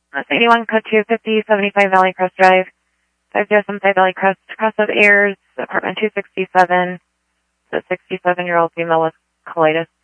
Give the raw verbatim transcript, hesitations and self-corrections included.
That's eighty-one code two fifty, seventy-five Valley Crest Drive. five zero seven five Valley Crest, Cross of Airs, apartment two sixty-seven. The sixty-seven-year-old female with colitis.